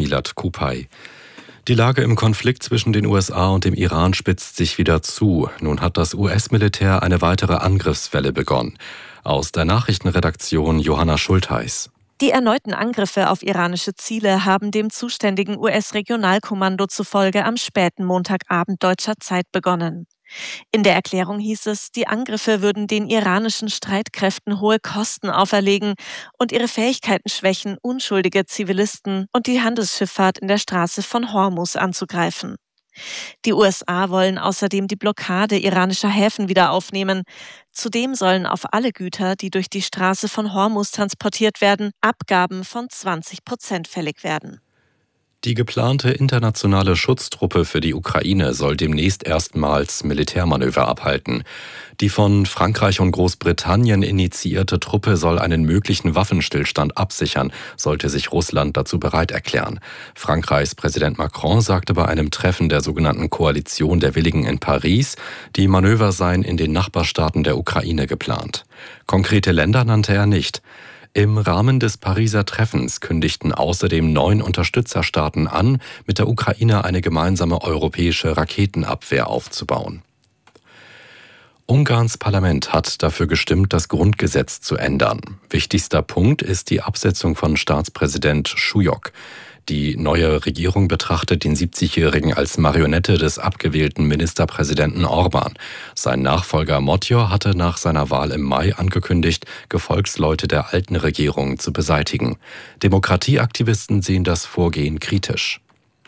Milad Kupay. Die Lage im Konflikt zwischen den USA und dem Iran spitzt sich wieder zu. Nun hat das US-Militär eine weitere Angriffswelle begonnen. Aus der Nachrichtenredaktion Johanna Schultheis. Die erneuten Angriffe auf iranische Ziele haben dem zuständigen US-Regionalkommando zufolge am späten Montagabend deutscher Zeit begonnen. In der Erklärung hieß es, die Angriffe würden den iranischen Streitkräften hohe Kosten auferlegen und ihre Fähigkeiten schwächen, unschuldige Zivilisten und die Handelsschifffahrt in der Straße von Hormuz anzugreifen. Die USA wollen außerdem die Blockade iranischer Häfen wieder aufnehmen. Zudem sollen auf alle Güter, die durch die Straße von Hormuz transportiert werden, Abgaben von 20% fällig werden. Die geplante internationale Schutztruppe für die Ukraine soll demnächst erstmals Militärmanöver abhalten. Die von Frankreich und Großbritannien initiierte Truppe soll einen möglichen Waffenstillstand absichern, sollte sich Russland dazu bereit erklären. Frankreichs Präsident Macron sagte bei einem Treffen der sogenannten Koalition der Willigen in Paris, die Manöver seien in den Nachbarstaaten der Ukraine geplant. Konkrete Länder nannte er nicht. Im Rahmen des Pariser Treffens kündigten außerdem 9 Unterstützerstaaten an, mit der Ukraine eine gemeinsame europäische Raketenabwehr aufzubauen. Ungarns Parlament hat dafür gestimmt, das Grundgesetz zu ändern. Wichtigster Punkt ist die Absetzung von Staatspräsident Schujok. Die neue Regierung betrachtet den 70-Jährigen als Marionette des abgewählten Ministerpräsidenten Orbán. Sein Nachfolger Motyor hatte nach seiner Wahl im Mai angekündigt, Gefolgsleute der alten Regierung zu beseitigen. Demokratieaktivisten sehen das Vorgehen kritisch.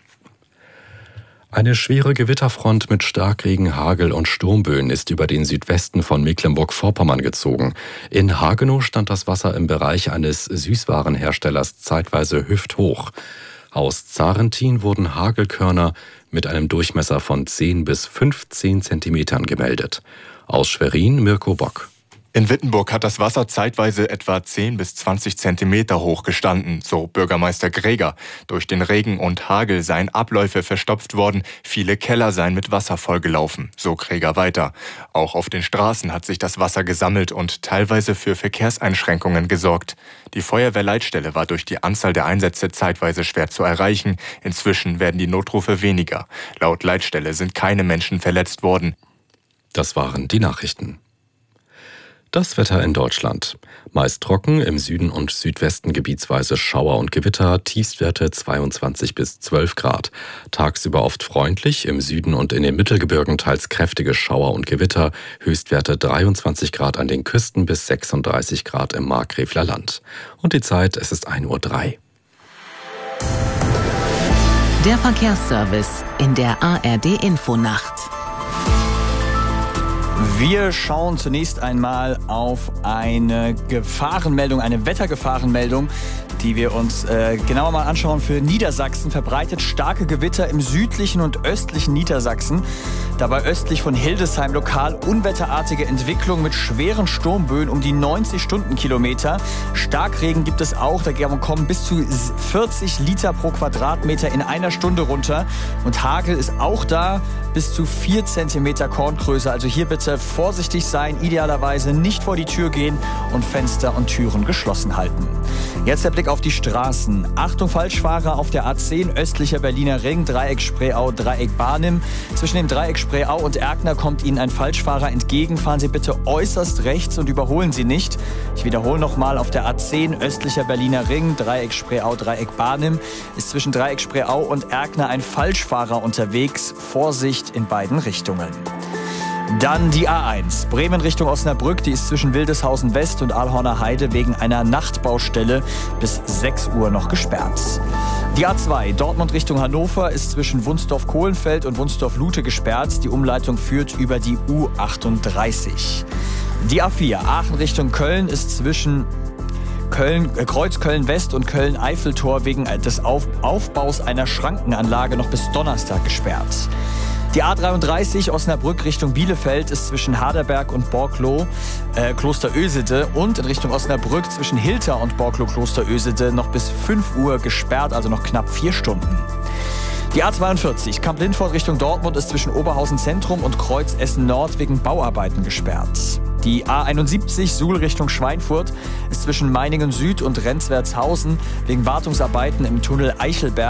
Eine schwere Gewitterfront mit Starkregen, Hagel und Sturmböen ist über den Südwesten von Mecklenburg-Vorpommern gezogen. In Hagenow stand das Wasser im Bereich eines Süßwarenherstellers zeitweise hüfthoch. Aus Zarentin wurden Hagelkörner mit einem Durchmesser von 10 bis 15 Zentimetern gemeldet. Aus Schwerin Mirko Bock. In Wittenburg hat das Wasser zeitweise etwa 10 bis 20 Zentimeter hoch gestanden, so Bürgermeister Greger. Durch den Regen und Hagel seien Abläufe verstopft worden, viele Keller seien mit Wasser vollgelaufen, so Greger weiter. Auch auf den Straßen hat sich das Wasser gesammelt und teilweise für Verkehrseinschränkungen gesorgt. Die Feuerwehrleitstelle war durch die Anzahl der Einsätze zeitweise schwer zu erreichen. Inzwischen werden die Notrufe weniger. Laut Leitstelle sind keine Menschen verletzt worden. Das waren die Nachrichten. Das Wetter in Deutschland. Meist trocken, im Süden und Südwesten gebietsweise Schauer und Gewitter, Tiefstwerte 22 bis 12 Grad. Tagsüber oft freundlich, im Süden und in den Mittelgebirgen teils kräftige Schauer und Gewitter, Höchstwerte 23 Grad an den Küsten bis 36 Grad im Markgräfler Land. Und die Zeit, es ist 1:03 Uhr. Der Verkehrsservice in der ARD-Infonacht. Wir schauen zunächst einmal auf eine Gefahrenmeldung, eine Wettergefahrenmeldung, die wir uns genauer mal anschauen für Niedersachsen. Verbreitet starke Gewitter im südlichen und östlichen Niedersachsen. Dabei östlich von Hildesheim lokal unwetterartige Entwicklung mit schweren Sturmböen um die 90 Stundenkilometer. Starkregen gibt es auch, da kommen bis zu 40 Liter pro Quadratmeter in einer Stunde runter. Und Hagel ist auch da, bis zu 4 Zentimeter Korngröße. Also hier bitte vorsichtig sein, idealerweise nicht vor die Tür gehen und Fenster und Türen geschlossen halten. Jetzt der Blick auf die Straßen. Achtung, Falschfahrer auf der A10 östlicher Berliner Ring, Dreieck Spreeau, Dreieck Barnim. Zwischen dem Dreieck Spreeau und Erkner kommt Ihnen ein Falschfahrer entgegen. Fahren Sie bitte äußerst rechts und überholen Sie nicht. Ich wiederhole nochmal, auf der A10 östlicher Berliner Ring, Dreieck Spreeau, Dreieck Barnim, ist zwischen Dreieck Spreeau und Erkner ein Falschfahrer unterwegs. Vorsicht in beiden Richtungen. Dann die A1, Bremen Richtung Osnabrück, die ist zwischen Wildeshausen West und Aalhorner Heide wegen einer Nachtbaustelle bis 6 Uhr noch gesperrt. Die A2, Dortmund Richtung Hannover, ist zwischen Wunsdorf-Kohlenfeld und Wunsdorf-Lute gesperrt. Die Umleitung führt über die U38. Die A4, Aachen Richtung Köln, ist zwischen Kreuz Köln-West und Köln-Eiffeltor wegen des Aufbaus einer Schrankenanlage noch bis Donnerstag gesperrt. Die A33 Osnabrück Richtung Bielefeld ist zwischen Haderberg und Borklow Klosterösede und in Richtung Osnabrück zwischen Hilter und Borklow Klosterösede noch bis 5 Uhr gesperrt, also noch knapp 4 Stunden. Die A42 Kamp-Lindfort Richtung Dortmund ist zwischen Oberhausen Zentrum und Kreuz Essen Nord wegen Bauarbeiten gesperrt. Die A71 Suhl Richtung Schweinfurt ist zwischen Meiningen Süd und Renzwertshausen wegen Wartungsarbeiten im Tunnel Eichelberg